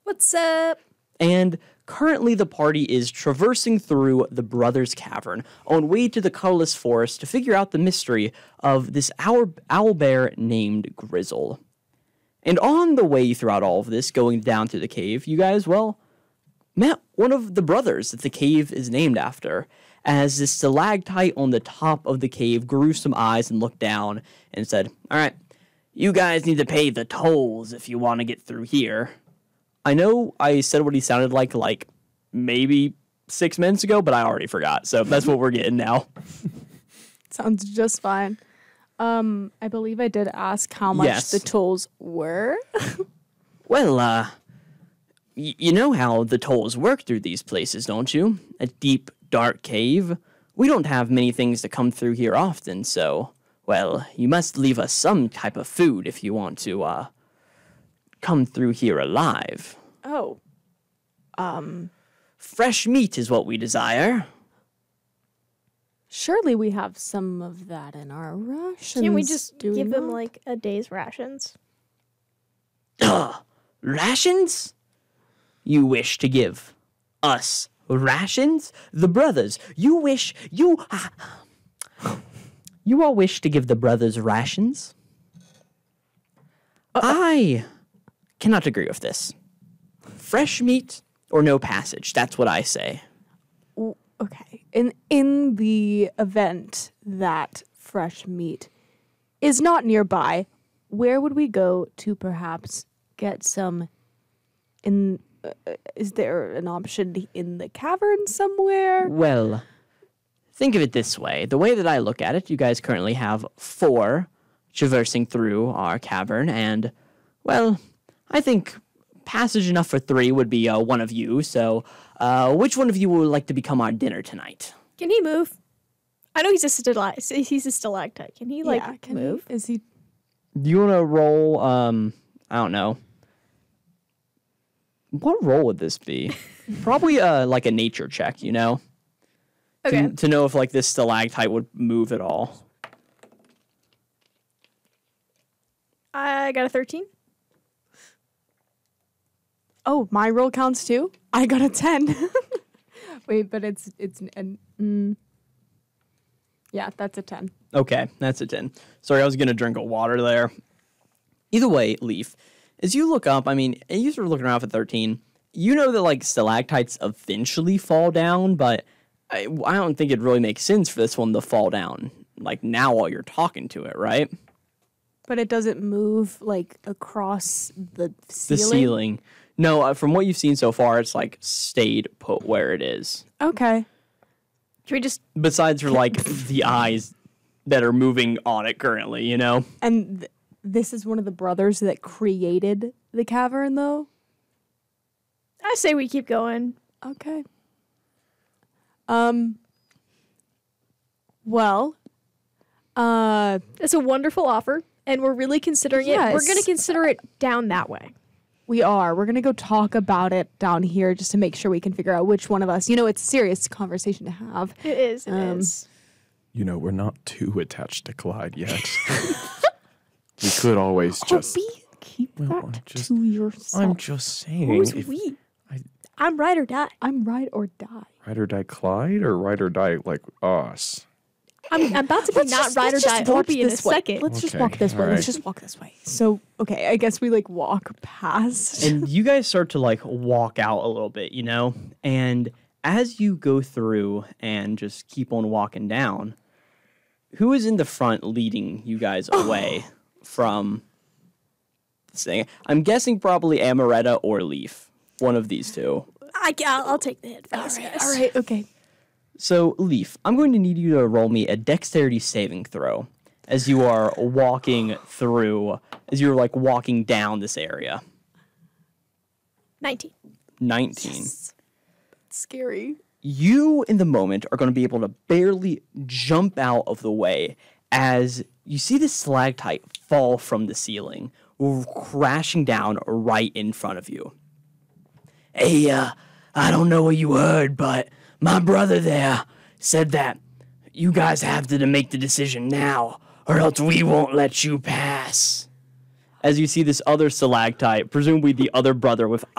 What's up? And currently the party is traversing through the Brothers Cavern on way to the Colorless Forest to figure out the mystery of this owl bear named Grizzle. And on the way throughout all of this, going down through the cave, you guys, met one of the brothers that the cave is named after, as this stalactite on the top of the cave grew some eyes and looked down and said, "All right, you guys need to pay the tolls if you want to get through here." I know I said what he sounded like maybe 6 minutes ago, but I already forgot, so that's what we're getting now. Sounds just fine. I believe I did ask how much the tolls were. Well, you know how the tolls work through these places, don't you? A deep, dark cave. We don't have many things to come through here often, so, well, you must leave us some type of food if you want to, come through here alive. Oh. Fresh meat is what we desire. Surely we have some of that in our rations. Can't we just do give them not? like a day's rations? Rations? You wish to give us rations? The brothers, you all wish to give the brothers rations? I cannot agree with this. Fresh meat or no passage, that's what I say. Okay. In the event that fresh meat is not nearby, where would we go to perhaps get some is there an option in the cavern somewhere? Well, think of it this way. The way that I look at it, you guys currently have 4 traversing through our cavern, and, well, I think passage enough for 3 would be one of you, so which one of you would like to become our dinner tonight? Can he move? I know he's a stalactite. Can he move? Is he? Do you want to roll, I don't know. What role would this be? Probably like a nature check, you know? Okay. To know if like this stalactite would move at all. I got a 13. Oh, my roll counts too. I got a 10. Wait, but yeah, that's a 10. Okay, that's a 10. Sorry, I was going to drink a water there. Either way, Leaf, as you look up, I mean, you sort of looking around for 13, you know that, like, stalactites eventually fall down, but I don't think it really makes sense for this one to fall down, like, now while you're talking to it, right? But it doesn't move, like, across the ceiling? The ceiling. No, from what you've seen so far, it's, like, stayed put where it is. Okay. Should we just... Besides for, like, the eyes that are moving on it currently, you know? And this is one of the brothers that created the cavern, though? I say we keep going. Okay. Well, It's a wonderful offer, and we're really considering it. We're Yes. going to consider it down that way. we are. We're going to go talk about it down here just to make sure we can figure out which one of us. You know, it's a serious conversation to have. It is. It is. You know, we're not too attached to Clyde yet. We could always just... Keep Well, that just- to yourself. I'm just saying. Who's if we? I'm ride or die. I'm ride or die. Ride or die Clyde or ride or die like us? I'm about to be not ride or die Opie in a second. Let's just Okay, walk this way. all Let's right. just walk this way. So, okay, I guess we like walk past. And you guys start to like walk out a little bit, you know? And as you go through and just keep on walking down, who is in the front leading you guys away from this thing? I'm guessing probably Amaretta or Leaf. One of these two. I'll take the hit for this, guys. All right, okay. So, Leaf, I'm going to need you to roll me a dexterity saving throw as you are walking through, as you're like walking down this area. 19. 19. Scary. You, in the moment, are going to be able to barely jump out of the way as you see this stalactite fall from the ceiling, crashing down right in front of you. Hey, I don't know what you heard, but my brother there said that you guys have to make the decision now, or else we won't let you pass. As you see this other stalactite, presumably the other brother with